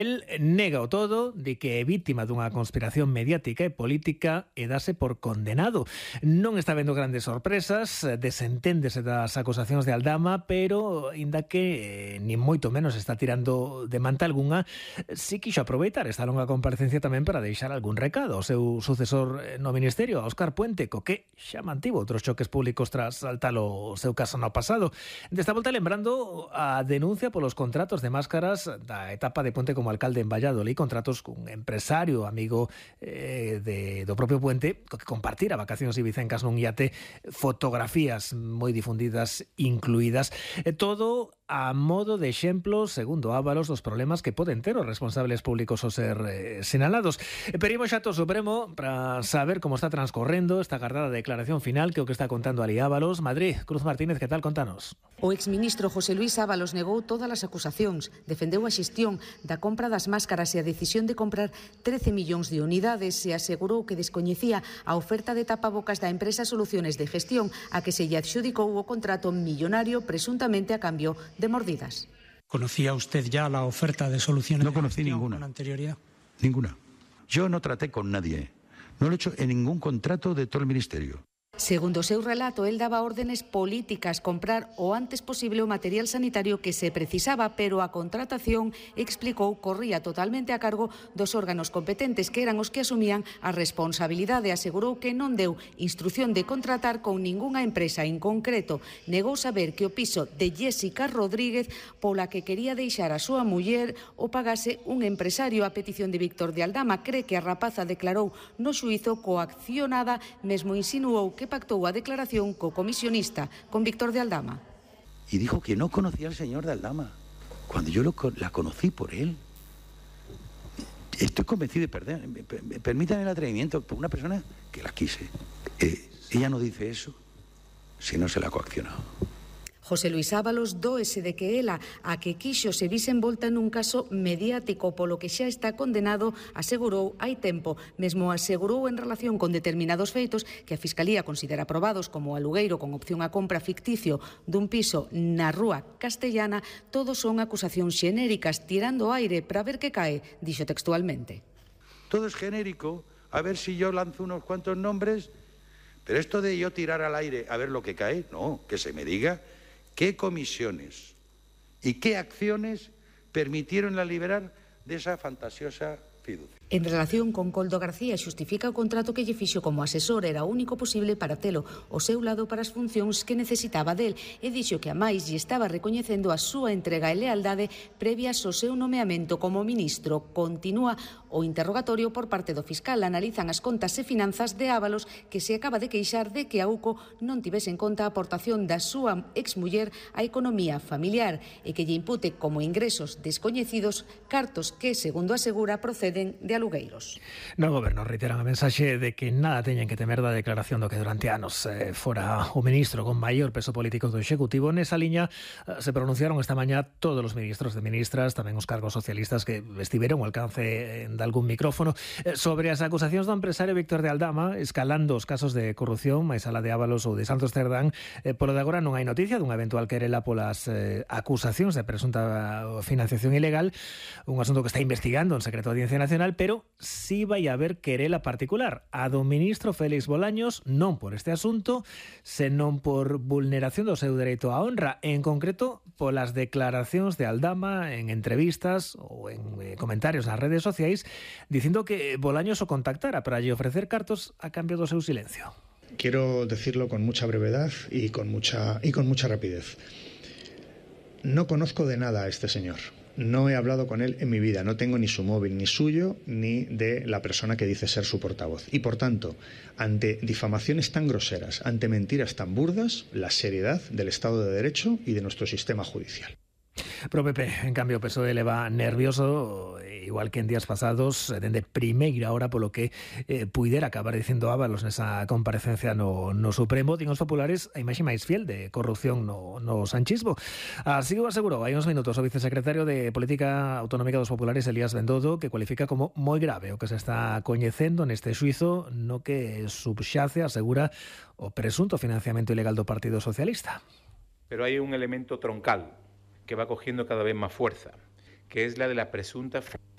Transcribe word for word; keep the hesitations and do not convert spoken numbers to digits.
El nega o todo de que é vítima dunha conspiración mediática e política e dase por condenado. Non está vendo grandes sorpresas, desenténdese das acusacións de Aldama, pero inda que eh, nin moito menos está tirando de manta algunha, si quixo aproveitar esta longa comparecencia tamén para deixar algún recado ao seu sucesor no Ministerio, a Óscar Puente, co que xa mantivo outros choques públicos tras saltar o seu caso no pasado. Desta volta lembrando a denuncia polos contratos de máscaras da etapa de Puente como alcalde en Valladolid, contratos cun empresario amigo eh, de, do propio Puente, co que compartira vacacións ibicencas nun iate, fotografías moi difundidas incluídas, eh, todo a modo de exemplo, segundo Ábalos, dos problemas que poden ter os responsables públicos ao ser eh, sinalados. Pedimos xa ao Supremo para saber como está transcorrendo esta agardada declaración final, que o que está contando ali Ábalos. Madrid, Cruz Martínez, que tal? Contanos. O exministro José Luis Ábalos negou todas as acusacións, defendeu a xestión da compra das máscaras e a decisión de comprar trece millóns de unidades e asegurou que descoñecía a oferta de tapabocas da empresa Soluciones de Gestión, a que se lle adxudicou o contrato millonario presuntamente a cambio de mordidas. ¿Conocía usted ya la oferta de Soluciones? No conocí ninguna. ¿Con anterioridad? Ninguna. Yo no traté con nadie. No lo he hecho en ningún contrato de todo el ministerio. Segundo o seu relato, el daba órdenes políticas comprar o antes posible o material sanitario que se precisaba, pero a contratación, explicou, corría totalmente a cargo dos órganos competentes, que eran os que asumían a responsabilidade. Asegurou que non deu instrucción de contratar con ningunha empresa en concreto. Negou saber que o piso de Jéssica Rodríguez, pola que quería deixar a súa muller, o pagase un empresario a petición de Víctor de Aldama. Cree que a rapaza declarou no xuízo coaccionada, mesmo insinuou que pactou a declaración co comisionista, con Víctor de Aldama. Y dijo que no conocía al señor de Aldama, cuando yo lo, la conocí por él. Estoy convencido de perder. Permítame el atrevimiento por una persona que la quise. Eh, ella no dice eso si no se la ha coaccionado. José Luis Ábalos dóese de que ela, a que quixo, se vise envolta nun caso mediático polo que xa está condenado, asegurou hai tempo. Mesmo asegurou en relación con determinados feitos que a Fiscalía considera probados, como o alugueiro con opción a compra ficticio dun piso na Rúa Castellana. Todos son acusacións xenéricas, tirando aire para ver que cae, dixo textualmente. Todo es genérico, a ver si yo lanzo unos cuantos nombres, pero esto de yo tirar al aire a ver lo que cae, no, que se me diga qué comisiones y qué acciones permitieron la liberar de esa fantasiosa fiducia. En relación con Coldo García, xustifica o contrato que lle fixo como asesor era o único posible para telo ao seu lado para as funcións que necesitaba del, e dixo que a máis lle estaba recoñecendo a súa entrega e lealdade previas ao seu nomeamento como ministro. Continúa o interrogatorio por parte do fiscal. Analizan as contas e finanzas de Ábalos, que se acaba de queixar de que a UCO non tivese en conta a aportación da súa exmuller á economía familiar e que lle impute como ingresos descoñecidos cartos que, segundo asegura, proceden de alugueiros. No goberno reiteran a mensaxe de que nada teñen que temer da declaración do que durante anos eh, fora o ministro con maior peso político do Executivo. Nesa liña eh, se pronunciaron esta mañá todos os ministros de ministras, tamén os cargos socialistas que estiveron ao alcance de algún micrófono, eh, sobre as acusacións do empresario Víctor de Aldama, escalando os casos de corrupción, máis alá de Ábalos ou de Santos Cerdán. Eh, polo de agora non hai noticia dunha eventual querela polas eh, acusacións de presunta financiación ilegal, un asunto que está investigando en secreto de Audiencia Nacional, pero si vai haber querela particular a do ministro Félix Bolaños, non por este asunto, senón por vulneración do seu dereito á honra, en concreto polas declaracións de Aldama en entrevistas ou en eh, comentarios nas redes sociais, dicindo que Bolaños o contactara para lle ofrecer cartos a cambio do seu silencio. Quiero decirlo con mucha brevedad y con mucha, y con mucha rapidez. No conozco de nada a este señor. No he hablado con él en mi vida, no tengo ni su móvil, ni suyo, ni de la persona que dice ser su portavoz. Y por tanto, ante difamaciones tan groseras, ante mentiras tan burdas, la seriedad del Estado de Derecho y de nuestro sistema judicial. Pro P P, en cambio, o P S O E leva nervioso, igual que en días pasados, dende primeira hora, polo que eh, puidera acabar dicindo Ábalos nesa comparecencia no, no Supremo. Din os populares a imaxe máis fiel de corrupción no, no sanchismo. Así o asegurou hai uns minutos o vicesecretario de Política Autonómica dos Populares, Elías Bendodo, que cualifica como moi grave o que se está coñecendo neste xuizo no que subxace, asegura, o presunto financiamento ilegal do Partido Socialista. Pero hai un elemento troncal que va cogiendo cada vez más fuerza, que es la de la presunta financiación